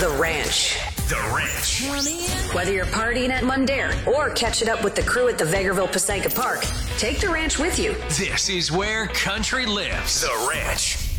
The Ranch. The Ranch. Whether you're partying at Mundare or catching up with the crew at the Vegreville Pisanka Park, take The Ranch with you. This is where country lives. The Ranch.